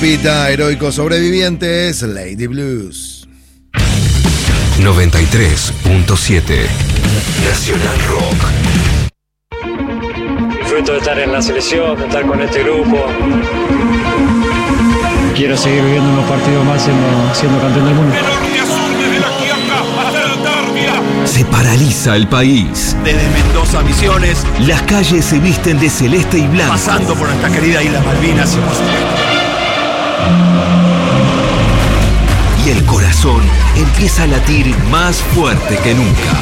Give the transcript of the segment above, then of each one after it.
Pita, Heroicos Sobrevivientes, Lady Blues. 93.7 Nacional Rock. Disfruto de estar en la selección, de estar con este grupo. Quiero seguir viviendo unos partidos más siendo campeón del mundo. Se paraliza el país. Desde Mendoza a Misiones, Las calles se visten de celeste y blanco. pasando por nuestra querida Isla Malvinas y por supuesto. Y el corazón empieza a latir más fuerte que nunca.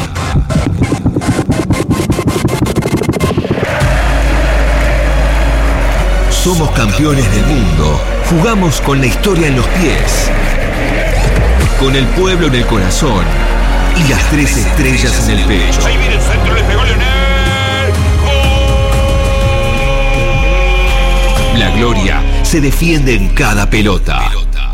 Somos campeones del mundo. Jugamos con la historia en los pies. Con el pueblo en el corazón. Y las 3 estrellas en el pecho. Ahí viene el centro, le pegó Leonel. La gloria se defiende en cada pelota.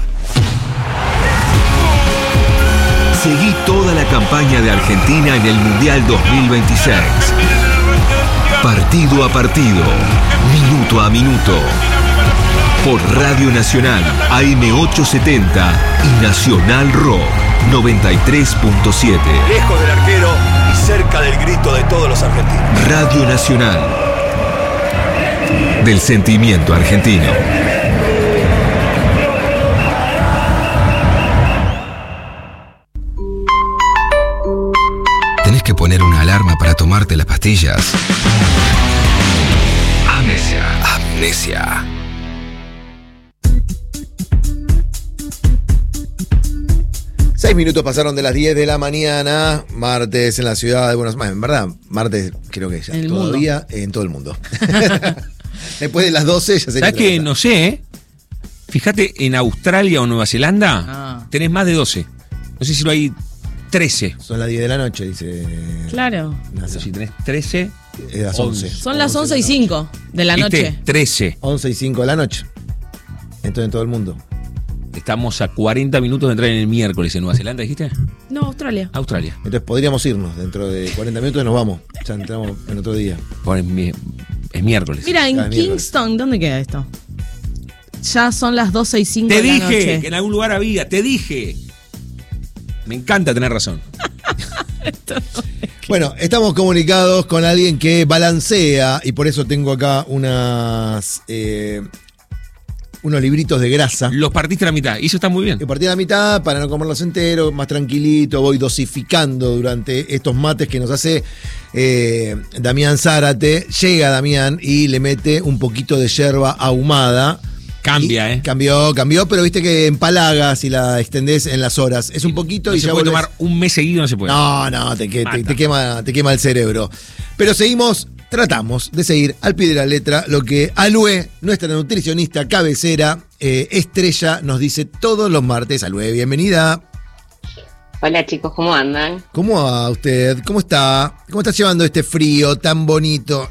Seguí toda la campaña de Argentina en el Mundial 2026. Partido a partido, minuto a minuto. Por Radio Nacional, AM870 y Nacional Rock 93.7. Lejos del arquero y cerca del grito de todos los argentinos. Radio Nacional. Del sentimiento argentino. ¿Tenés que poner una alarma para tomarte las pastillas? Amnesia. 6 minutos pasaron de las 10 de la mañana, martes en la ciudad de Buenos Aires. En verdad, martes creo que ya En el todavía en todo el mundo. Después de las 12 ya sería. ¿Sabes que no sé? Fíjate, en Australia o Nueva Zelanda tenés más de 12. No sé si lo hay 13. Son las 10 de la noche, dice. Claro. No sé si tenés 13. Es las 11. Son las 11:05 de la ¿Viste? noche. 13. 11:05 de la noche. Entonces en todo el mundo. Estamos a 40 minutos de entrar en el miércoles en Nueva Zelanda, ¿dijiste? No, Australia. Australia. Entonces podríamos irnos. Dentro de 40 minutos nos vamos. Ya entramos en otro día. Bueno, es miércoles. Mira, en Ah, miércoles. Kingston, ¿dónde queda esto? Ya son las 12:05 Te de la dije noche. que en algún lugar había, te dije. Me encanta tener razón. Bueno, estamos comunicados con alguien que balancea y por eso tengo acá unos libritos de grasa. Los partiste a la mitad, y eso está muy bien. Que partí a la mitad para no comerlos enteros, más tranquilito, voy dosificando durante estos mates que nos hace Damián Zárate. Llega Damián y le mete un poquito de yerba ahumada. Cambia, Cambió, pero viste que empalaga si la extendés en las horas. Es un poquito No y se ya puede volvés- tomar un mes seguido, no se puede. No, te quema el cerebro. Pero tratamos de seguir al pie de la letra lo que Alue, nuestra nutricionista cabecera, estrella, nos dice todos los martes. Alue, bienvenida. Hola chicos, ¿cómo andan? ¿Cómo va usted? ¿Cómo está? ¿Cómo está llevando este frío tan bonito?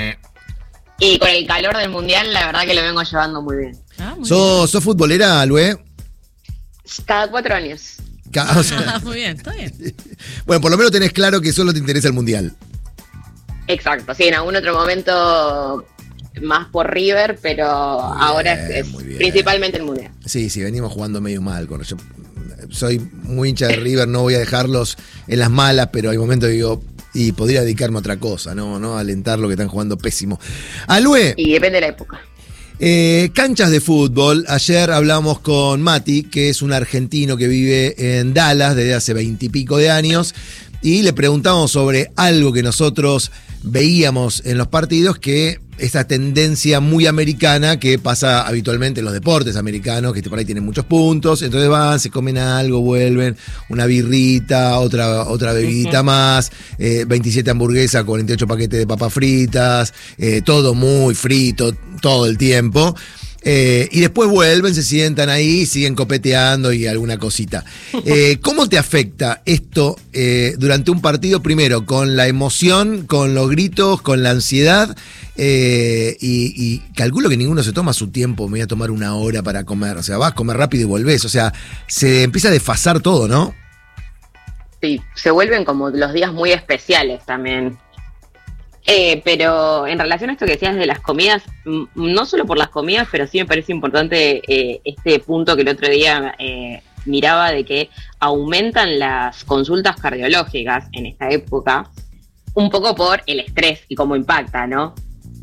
Y con el calor del mundial, la verdad que lo vengo llevando muy bien. Muy ¿Sos futbolera, Alue? Cada 4 años. O sea, muy bien, está bien. bueno, por lo menos tenés claro que solo te interesa el mundial. Exacto, sí, en algún otro momento más por River, pero ahora es muy bien. principalmente el mundial. Sí, venimos jugando medio mal. Yo soy muy hincha de River, no voy a dejarlos en las malas, pero hay momentos que digo, y podría dedicarme a otra cosa, no alentar lo que están jugando pésimo. Alue, Y depende de la época. canchas de fútbol. Ayer hablamos con Mati, que es un argentino que vive en Dallas desde hace 20 y pico de años, y le preguntamos sobre algo que nosotros veíamos en los partidos, que esa tendencia muy americana que pasa habitualmente en los deportes americanos, que por ahí tienen muchos puntos, entonces van, se comen algo, vuelven, una birrita, otra bebidita más, 27 hamburguesas, 48 paquetes de papas fritas, todo muy frito todo el tiempo. Y después vuelven, se sientan ahí, siguen copeteando y alguna cosita. ¿Cómo te afecta esto durante un partido? Primero, con la emoción, con los gritos, con la ansiedad. Y calculo que ninguno se toma su tiempo, me voy a tomar una hora para comer. O sea, vas a comer rápido y volvés. O sea, se empieza a desfasar todo, ¿no? Sí, se vuelven como los días muy especiales también. Pero en relación a esto que decías de las comidas, no solo por las comidas, pero sí me parece importante este punto que el otro día miraba de que aumentan las consultas cardiológicas en esta época, un poco por el estrés y cómo impacta, ¿no?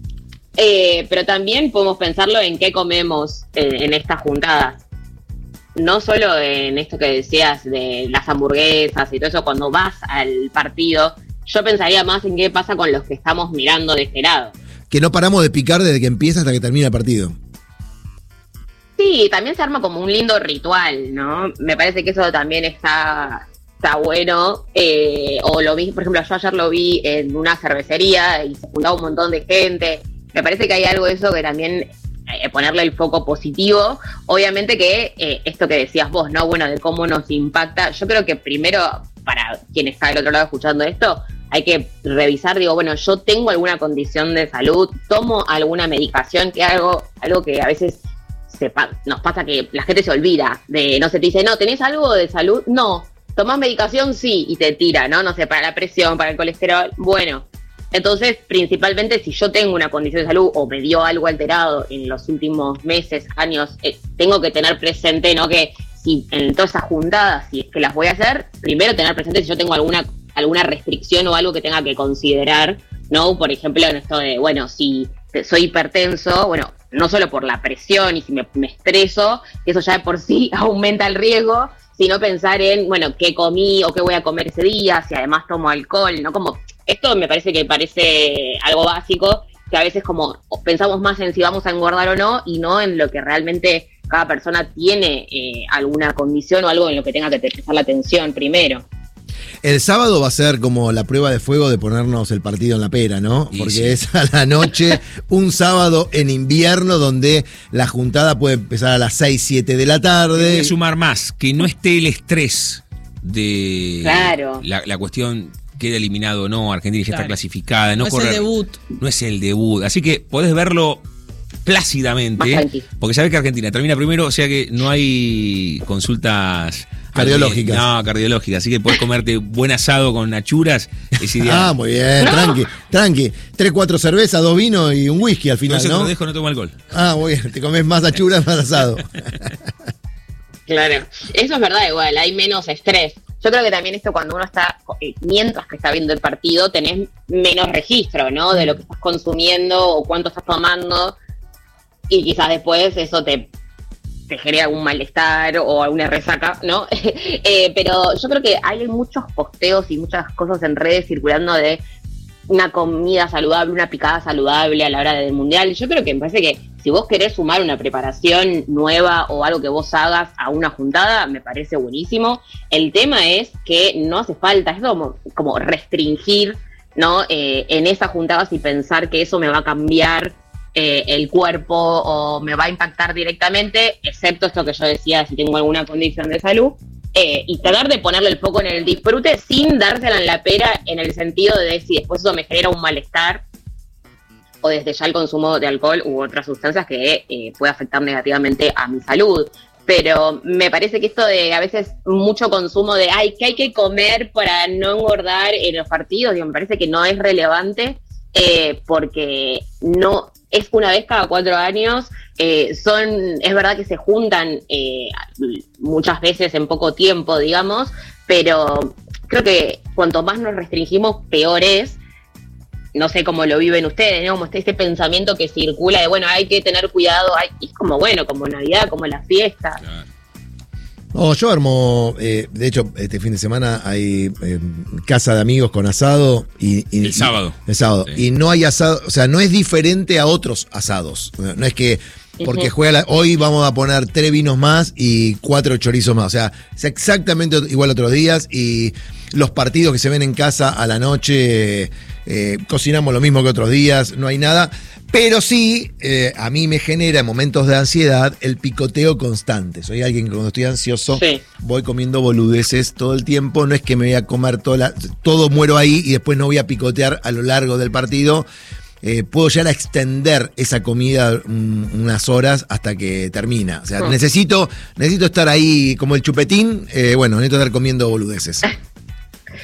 Pero también podemos pensarlo en qué comemos en estas juntadas. No solo en esto que decías de las hamburguesas y todo eso, cuando vas al partido, yo pensaría más en qué pasa con los que estamos mirando de este lado. Que no paramos de picar desde que empieza hasta que termina el partido. Sí, también se arma como un lindo ritual, ¿no? Me parece que eso también está bueno. O lo vi, por ejemplo, yo ayer lo vi en una cervecería y se juntaba un montón de gente. Me parece que hay algo de eso que también ponerle el foco positivo. Obviamente que esto que decías vos, ¿no? Bueno, de cómo nos impacta. Yo creo que primero, para quien está del otro lado escuchando esto, hay que revisar, digo, bueno, yo tengo alguna condición de salud, tomo alguna medicación, que algo que a veces nos pasa que la gente se olvida de, no sé, te dice, no, ¿tenés algo de salud? No. ¿Tomás medicación? Sí, y te tira, ¿no? No sé, para la presión, para el colesterol. Bueno, entonces, principalmente si yo tengo una condición de salud o me dio algo alterado en los últimos meses, años, tengo que tener presente, ¿no? Que si en todas esas juntadas, si es que las voy a hacer, primero tener presente si yo tengo alguna restricción o algo que tenga que considerar, ¿no? Por ejemplo, en esto de, bueno, si soy hipertenso, bueno, no solo por la presión y si me estreso, que eso ya de por sí aumenta el riesgo, sino pensar en, bueno, qué comí o qué voy a comer ese día, si además tomo alcohol, ¿no? Como, esto me parece algo básico, que a veces como pensamos más en si vamos a engordar o no, y no en lo que realmente cada persona tiene alguna condición o algo en lo que tenga que prestar la atención primero. El sábado va a ser como la prueba de fuego de ponernos el partido en la pera, ¿no? Porque sí, es a la noche, un sábado en invierno donde la juntada puede empezar a las 6, 7 de la tarde. Voy a sumar más, que no esté el estrés de claro. la cuestión queda eliminado o no, Argentina ya está clasificada. No es el debut. No es el debut, así que podés verlo plácidamente, porque sabés que Argentina termina primero, o sea que no hay consultas cardiológicas. No, cardiológicas, así que podés comerte buen asado con achuras, es ideal. Ah, muy bien, tranqui. 3, 4 cervezas, 2 vinos y un whisky al final, eso ¿no? Te lo dejo, no tomo alcohol. Ah, muy bien, te comes más achuras, más asado. Claro, eso es verdad igual, hay menos estrés. Yo creo que también esto cuando uno está, mientras que está viendo el partido, tenés menos registro, ¿no? De lo que estás consumiendo o cuánto estás tomando, y quizás después eso te genera algún malestar o alguna resaca, ¿no? Pero yo creo que hay muchos posteos y muchas cosas en redes circulando de una comida saludable, una picada saludable a la hora del mundial. Yo creo que me parece que si vos querés sumar una preparación nueva o algo que vos hagas a una juntada, me parece buenísimo. El tema es que no hace falta, es como restringir, ¿no? En esas juntadas y pensar que eso me va a cambiar el cuerpo o me va a impactar directamente, excepto esto que yo decía, si tengo alguna condición de salud. Y tratar de ponerle el foco en el disfrute sin dársela en la pera, en el sentido de si después eso me genera un malestar o desde ya el consumo de alcohol u otras sustancias que puede afectar negativamente a mi salud. Pero me parece que esto de a veces mucho consumo de que hay que comer para no engordar en los partidos, me parece que no es relevante, porque no es una vez cada 4 años. Es verdad que se juntan muchas veces en poco tiempo, digamos, pero creo que cuanto más nos restringimos, peor es. No sé cómo lo viven ustedes, ¿no? Como este pensamiento que circula de, bueno, hay que tener cuidado, es como, bueno, como Navidad, como la fiesta. Claro. No, yo armo, de hecho, este fin de semana hay casa de amigos con asado y el sábado. El sábado. Sí. Y no hay asado, o sea, no es diferente a otros asados. No es que porque hoy vamos a poner 3 vinos más y 4 chorizos más. O sea, es exactamente igual a otros días, y los partidos que se ven en casa a la noche, cocinamos lo mismo que otros días, no hay nada. Pero sí, a mí me genera en momentos de ansiedad el picoteo constante. Soy alguien que cuando estoy ansioso voy comiendo boludeces todo el tiempo. No es que me voy a comer todo muero ahí y después no voy a picotear a lo largo del partido. Puedo llegar a extender esa comida unas horas hasta que termina. O sea, necesito estar ahí como el chupetín. Necesito estar comiendo boludeces.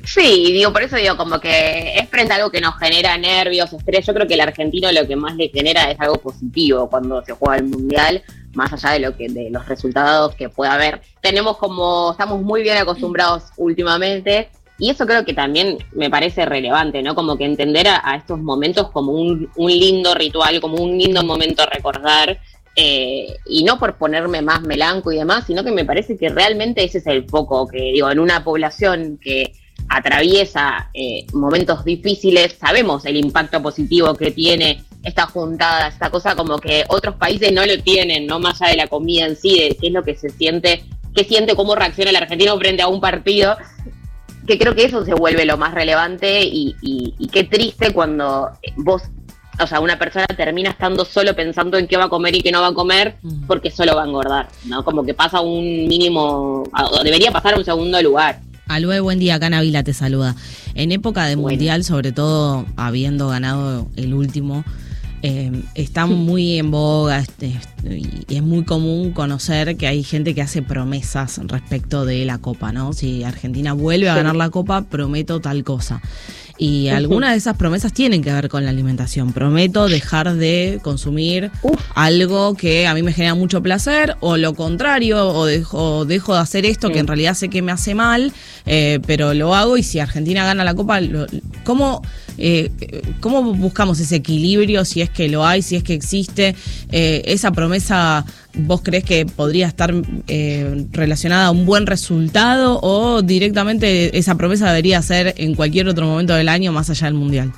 Sí, digo, por eso digo, como que es frente a algo que nos genera nervios, estrés. Yo creo que el argentino lo que más le genera es algo positivo cuando se juega el Mundial, más allá de los resultados que pueda haber. Estamos muy bien acostumbrados últimamente, y eso creo que también me parece relevante, ¿no? Como que entender a estos momentos como un lindo ritual, como un lindo momento a recordar, y no por ponerme más melanco y demás, sino que me parece que realmente ese es el foco, que digo, en una población que atraviesa momentos difíciles, sabemos el impacto positivo que tiene esta juntada, esta cosa como que otros países no lo tienen, no más allá de la comida en sí, de qué es lo que se siente, cómo reacciona el argentino frente a un partido, que creo que eso se vuelve lo más relevante y qué triste cuando vos, o sea, una persona termina estando solo pensando en qué va a comer y qué no va a comer porque solo va a engordar, ¿no? Como que pasa un mínimo, debería pasar a un segundo lugar. Alue, buen día, acá Navila te saluda. En época de Mundial, sobre todo habiendo ganado el último, está muy en boga y es muy común conocer que hay gente que hace promesas respecto de la Copa, ¿no? Si Argentina vuelve a ganar la Copa, prometo tal cosa. Y algunas de esas promesas tienen que ver con la alimentación. Prometo dejar de consumir algo que a mí me genera mucho placer, o lo contrario, o dejo de hacer esto que en realidad sé que me hace mal, pero lo hago. Y si Argentina gana la Copa, ¿cómo buscamos ese equilibrio? Si es que lo hay, si es que existe. Esa promesa, ¿vos crees que podría estar relacionada a un buen resultado, o directamente esa promesa debería ser en cualquier otro momento del año más allá del Mundial?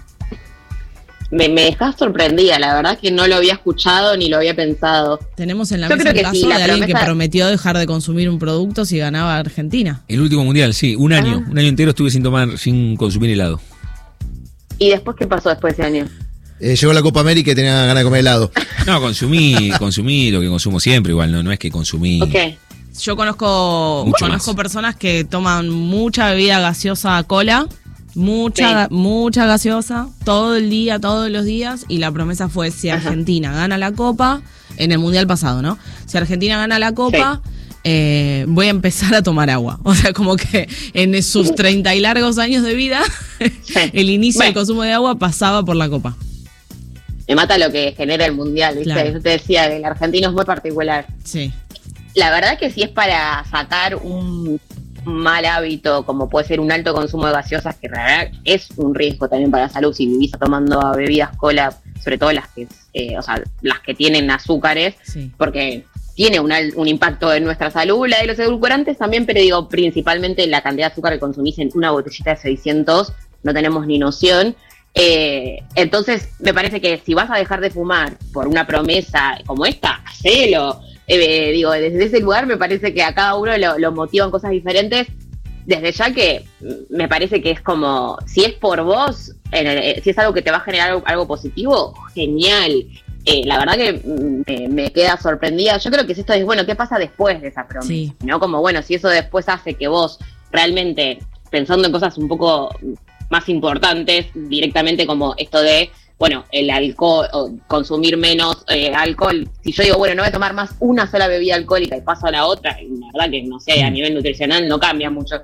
Me dejás sorprendida, la verdad que no lo había escuchado ni lo había pensado. Tenemos en la mesa el caso de alguien que prometió dejar de consumir un producto si ganaba Argentina. El último Mundial, sí, un año entero estuve sin consumir helado. ¿Y después qué pasó después de ese año? Llegó la Copa América y tenía ganas de comer helado. No, consumí lo que consumo siempre, igual, no es que consumí. Okay. Yo conozco personas que toman mucha bebida gaseosa, cola, mucha gaseosa, todo el día, todos los días, y la promesa fue: si Argentina gana la Copa, en el Mundial pasado, ¿no? Si Argentina gana la Copa, voy a empezar a tomar agua. O sea, como que en sus 30 y largos años de vida, el inicio del consumo de agua pasaba por la Copa. Me mata lo que genera el Mundial, ¿viste? Claro. Yo te decía que el argentino es muy particular. Sí. La verdad que si es para sacar un mal hábito, como puede ser un alto consumo de gaseosas, que en realidad es un riesgo también para la salud si vivís tomando bebidas cola, sobre todo las que tienen azúcares, porque tiene un impacto en nuestra salud. La de los edulcorantes también, pero digo, principalmente la cantidad de azúcar que consumís en una botellita de 600, no tenemos ni noción. Entonces me parece que si vas a dejar de fumar por una promesa como esta, hacelo. Digo, desde ese lugar me parece que a cada uno lo motivan cosas diferentes. Desde ya que me parece que es como, si es por vos, si es algo que te va a generar algo positivo, genial. La verdad que me queda sorprendida. Yo creo que esto es, bueno, ¿qué pasa después de esa promesa? Sí. ¿No? Como, bueno, si eso después hace que vos realmente, pensando en cosas un poco más importantes, directamente como esto de, bueno, el alcohol, o consumir menos alcohol. Si yo digo, bueno, no voy a tomar más una sola bebida alcohólica y paso a la otra, la verdad que, no sé, a nivel nutricional no cambia mucho.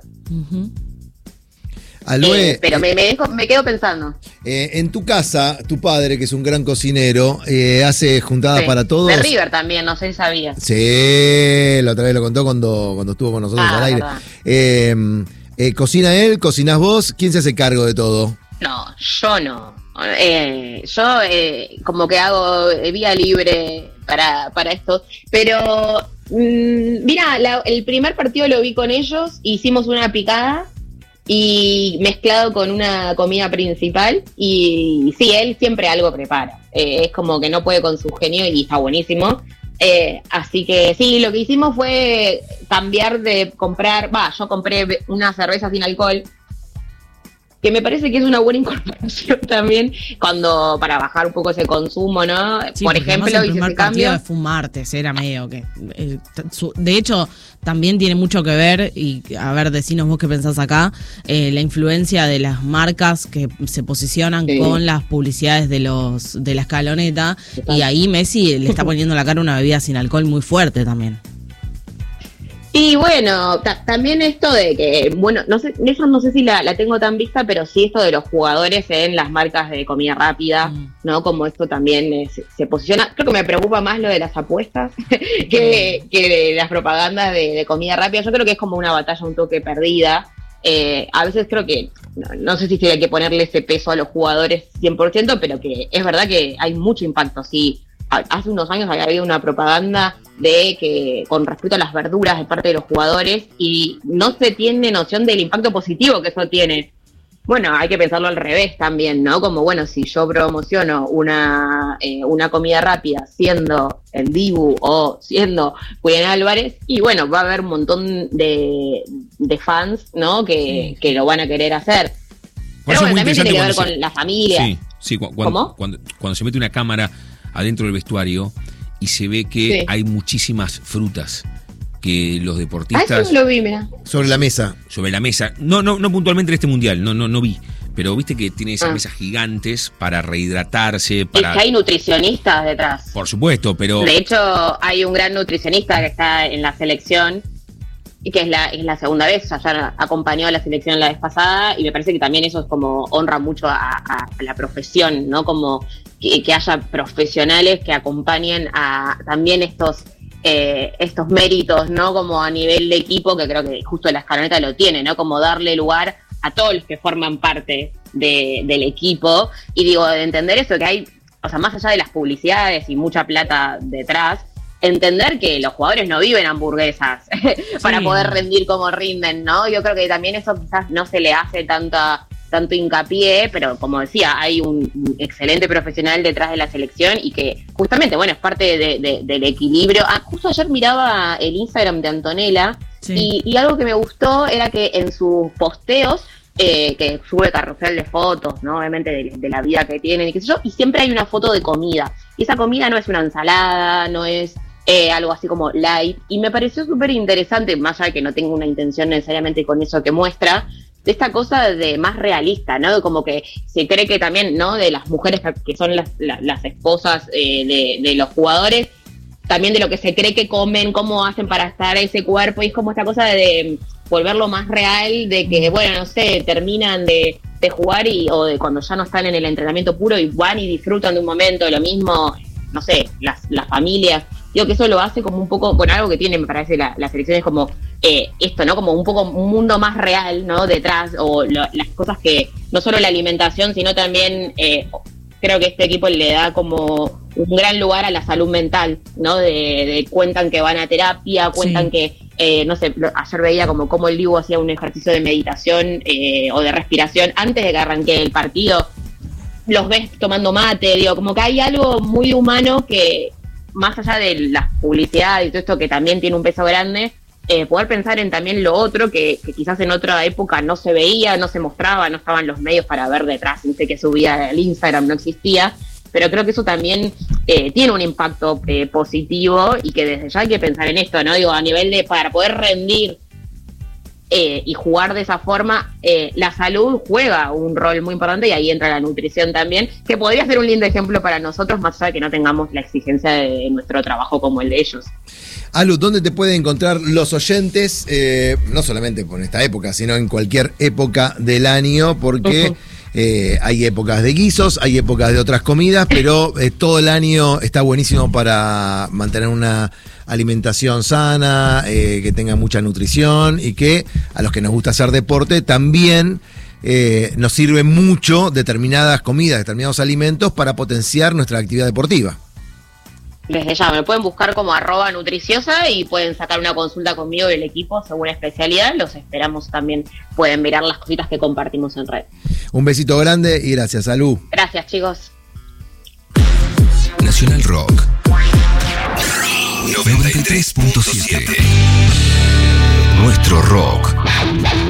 Alue, pero me quedo pensando. En tu casa, tu padre, que es un gran cocinero, hace juntadas para todos. De River también, no sé si sabías. Sí, la otra vez lo contó cuando estuvo con nosotros al aire. ¿Cocina él? ¿Cocinás vos? ¿Quién se hace cargo de todo? No, yo no. Yo como que hago vía libre para esto. Pero, mira, el primer partido lo vi con ellos, hicimos una picada y mezclado con una comida principal. Y sí, él siempre algo prepara. Es como que no puede con su genio y está buenísimo. Así que sí, lo que hicimos fue cambiar de comprar, yo compré una cerveza sin alcohol, que me parece que es una buena incorporación también para bajar un poco ese consumo, ¿no? Sí, por ejemplo, hice ese cambio. Fue un martes, era medio que... de hecho, también tiene mucho que ver, y a ver, decinos vos qué pensás acá, la influencia de las marcas que se posicionan con las publicidades de la escaloneta. Total. Y ahí Messi le está poniendo la cara una bebida sin alcohol muy fuerte también. Y bueno, también esto de que, bueno, no sé, eso no sé si la tengo tan vista, pero sí esto de los jugadores en las marcas de comida rápida, ¿no? Como esto también se posiciona. Creo que me preocupa más lo de las apuestas que de las propagandas de comida rápida. Yo creo que es como una batalla un toque perdida. A veces creo que, no sé si hay que ponerle ese peso a los jugadores 100%, pero que es verdad que hay mucho impacto. Sí, hace unos años había habido una propaganda de que con respecto a las verduras de parte de los jugadores y no se tiene noción del impacto positivo que eso tiene. Bueno, hay que pensarlo al revés también, ¿no? Como, bueno, si yo promociono una comida rápida siendo el Dibu o siendo Julián Álvarez, y bueno, va a haber un montón de fans, ¿no? Que lo van a querer hacer. Pero bueno, también tiene que ver con la familia. Sí, cuando se mete una cámara adentro del vestuario y se ve que hay muchísimas frutas que los deportistas... Eso lo vi, mira. Sobre la mesa. Sobre la mesa. No puntualmente en este mundial, no vi. Pero viste que tiene esas mesas gigantes para rehidratarse, para... Es que hay nutricionistas detrás. Por supuesto, pero... De hecho, hay un gran nutricionista que está en la selección y que es la segunda vez, ya acompañó a la selección la vez pasada, y me parece que también eso es como honra mucho a la profesión, ¿no? Como que haya profesionales que acompañen a también estos méritos, ¿no? Como a nivel de equipo, que creo que justo la escaloneta lo tiene, ¿no? Como darle lugar a todos los que forman parte del equipo, y digo, de entender eso, que hay, o sea, más allá de las publicidades y mucha plata detrás, entender que los jugadores no viven hamburguesas para poder rendir como rinden, ¿no? Yo creo que también eso quizás no se le hace tanto hincapié, pero como decía, hay un excelente profesional detrás de la selección y que justamente, bueno, es parte del equilibrio. Justo ayer miraba el Instagram de Antonella y algo que me gustó era que en sus posteos, que sube carrusel de fotos, ¿no? Obviamente de la vida que tienen y qué sé yo, y siempre hay una foto de comida. Y esa comida no es una ensalada, no es algo así como light, y me pareció súper interesante, más allá de que no tengo una intención necesariamente con eso que muestra, de esta cosa de más realista, ¿no? Como que se cree que también, ¿no? De las mujeres que son las esposas de los jugadores, también de lo que se cree que comen, cómo hacen para estar ese cuerpo, y es como esta cosa de volverlo más real, de que, bueno, no sé, terminan de jugar o de cuando ya no están en el entrenamiento puro y van y disfrutan de un momento, lo mismo, no sé, las familias. Digo que eso lo hace como un poco, bueno, algo que tiene, me parece, la selección es como esto, ¿no? Como un poco un mundo más real, ¿no? Detrás, o las cosas que, no solo la alimentación, sino también, creo que este equipo le da como un gran lugar a la salud mental, ¿no? De cuentan que van a terapia, cuentan que, no sé, ayer veía como el Dibu hacía un ejercicio de meditación o de respiración antes de que arranque el partido. Los ves tomando mate, digo, como que hay algo muy humano que, más allá de las publicidades y todo esto que también tiene un peso grande, poder pensar en también lo otro que quizás en otra época no se veía, no se mostraba, no estaban los medios para ver detrás, no sé, que subía el Instagram, no existía, pero creo que eso también tiene un impacto positivo, y que desde ya hay que pensar en esto, ¿no? Digo, a nivel de, para poder rendir y jugar de esa forma, la salud juega un rol muy importante, y ahí entra la nutrición también, que podría ser un lindo ejemplo para nosotros, más allá de que no tengamos la exigencia de nuestro trabajo como el de ellos. Alu, ¿dónde te pueden encontrar los oyentes? No solamente por esta época, sino en cualquier época del año, porque hay épocas de guisos, hay épocas de otras comidas, pero todo el año está buenísimo para mantener una alimentación sana, que tenga mucha nutrición, y que a los que nos gusta hacer deporte también nos sirven mucho determinadas comidas, determinados alimentos para potenciar nuestra actividad deportiva. Desde ya, me pueden buscar como @nutriciosa y pueden sacar una consulta conmigo del equipo según especialidad. Los esperamos también, pueden mirar las cositas que compartimos en red. Un besito grande y gracias, Salud. Gracias, chicos. Nacional Rock 93.7. Nuestro rock.